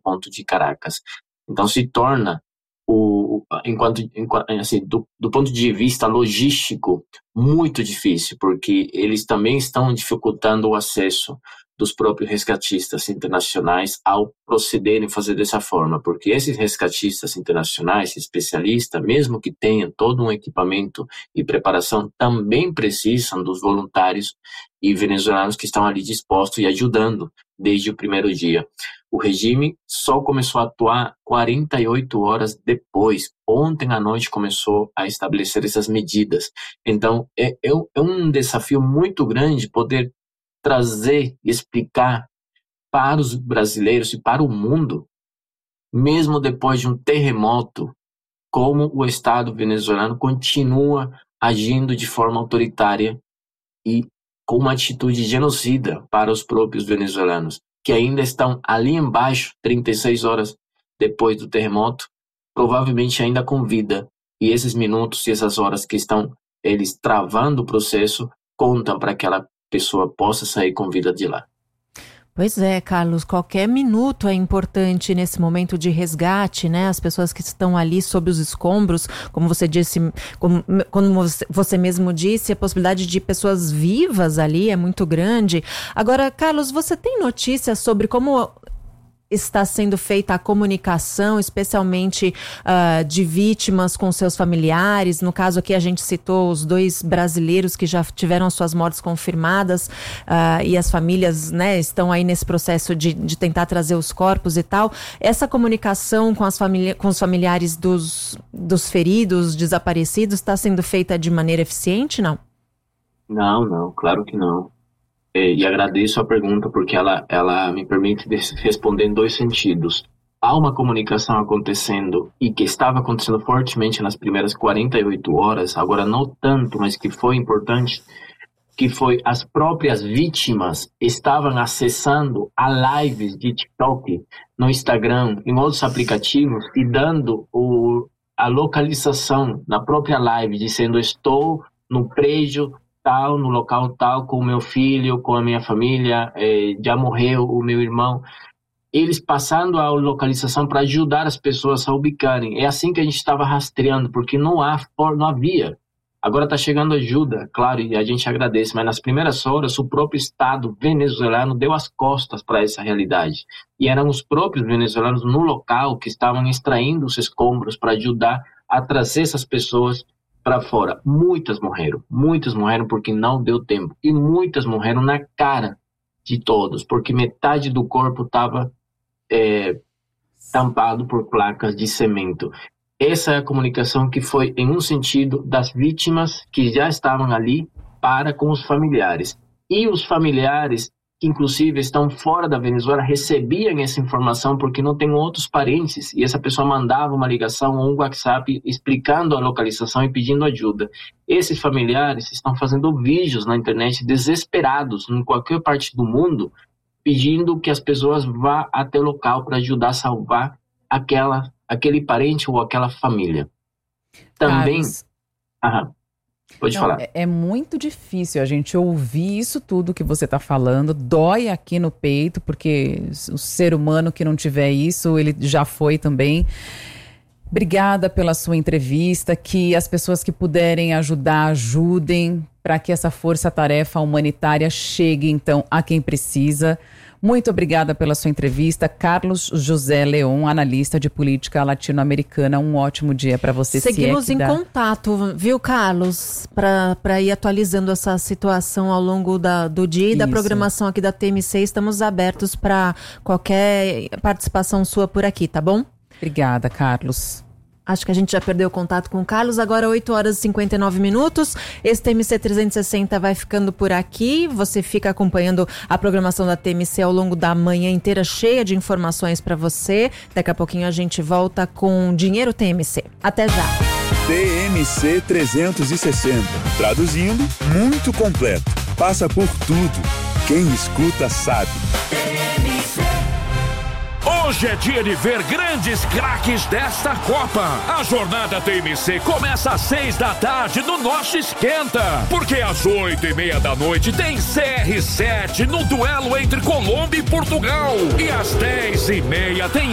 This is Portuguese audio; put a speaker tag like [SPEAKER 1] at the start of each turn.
[SPEAKER 1] aeroponto de Caracas. Então se torna, assim, do ponto de vista logístico, muito difícil, porque eles também estão dificultando o acesso dos próprios resgatistas internacionais ao procederem fazer dessa forma, porque esses resgatistas internacionais, especialistas, mesmo que tenham todo um equipamento e preparação, também precisam dos voluntários e venezuelanos que estão ali dispostos e ajudando desde o primeiro dia. O regime só começou a atuar 48 horas depois. Ontem à noite começou a estabelecer essas medidas. Então, é um desafio muito grande poder trazer e explicar para os brasileiros e para o mundo, mesmo depois de um terremoto, como o Estado venezuelano continua agindo de forma autoritária e com uma atitude genocida para os próprios venezuelanos, que ainda estão ali embaixo, 36 horas depois do terremoto, provavelmente ainda com vida. E esses minutos e essas horas que estão eles travando o processo contam para aquela pessoa possa sair com vida de lá.
[SPEAKER 2] Pois é, Carlos, qualquer minuto é importante nesse momento de resgate, né? As pessoas que estão ali sob os escombros, como você disse, como você mesmo disse, a possibilidade de pessoas vivas ali é muito grande. Agora, Carlos, você tem notícias sobre como está sendo feita a comunicação, especialmente de vítimas com seus familiares? No caso aqui a gente citou os 2 brasileiros que já tiveram suas mortes confirmadas, e as famílias, né, estão aí nesse processo de tentar trazer os corpos e tal. Essa comunicação com os familiares dos feridos, desaparecidos, está sendo feita de maneira eficiente, não?
[SPEAKER 1] Não, claro que não. E agradeço a pergunta porque ela me permite responder em 2 sentidos. Há uma comunicação acontecendo e que estava acontecendo fortemente nas primeiras 48 horas, agora não tanto, mas que foi importante, que foi as próprias vítimas estavam acessando a lives de TikTok, no Instagram, em outros aplicativos e dando a localização na própria live, dizendo estou no prédio tal, no local tal, com o meu filho, com a minha família, já morreu o meu irmão. Eles passando a localização para ajudar as pessoas a ubicarem. É assim que a gente estava rastreando, porque não havia. Agora está chegando ajuda, claro, e a gente agradece, mas nas primeiras horas o próprio Estado venezuelano deu as costas para essa realidade. E eram os próprios venezuelanos no local que estavam extraindo os escombros para ajudar a trazer essas pessoas para fora. Muitas morreram porque não deu tempo. E muitas morreram na cara de todos, porque metade do corpo estava tampado por placas de cimento. Essa é a comunicação que foi em um sentido das vítimas que já estavam ali para com os familiares. E os familiares, que inclusive estão fora da Venezuela, recebiam essa informação porque não tem outros parentes, e essa pessoa mandava uma ligação ou um WhatsApp explicando a localização e pedindo ajuda. Esses familiares estão fazendo vídeos na internet desesperados em qualquer parte do mundo, pedindo que as pessoas vá até o local para ajudar a salvar aquele parente ou aquela família. Também... Pode falar.
[SPEAKER 3] É muito difícil a gente ouvir isso tudo que você está falando, dói aqui no peito, porque o ser humano que não tiver isso, ele já foi também. Obrigada pela sua entrevista, que as pessoas que puderem ajudar, ajudem, para que essa força-tarefa humanitária chegue, então, a quem precisa. Muito obrigada pela sua entrevista, Carlos José Leon, analista de política latino-americana. Um ótimo dia para você.
[SPEAKER 2] Seguimos em contato, viu, Carlos? Para ir atualizando essa situação ao longo do dia e da programação aqui da TMC. Estamos abertos para qualquer participação sua por aqui, tá bom?
[SPEAKER 3] Obrigada, Carlos.
[SPEAKER 2] Acho que a gente já perdeu o contato com o Carlos. Agora 8 horas e 59 minutos. Esse TMC 360 vai ficando por aqui. Você fica acompanhando a programação da TMC ao longo da manhã inteira, cheia de informações para você. Daqui a pouquinho a gente volta com Dinheiro TMC. Até já.
[SPEAKER 4] TMC 360. Traduzindo, muito completo. Passa por tudo. Quem escuta sabe.
[SPEAKER 5] Hoje é dia de ver grandes craques desta Copa. A jornada TMC começa às 6 da tarde no nosso Esquenta. Porque às 8:30 da noite tem CR7 no duelo entre Colômbia e Portugal. E às 10:30 tem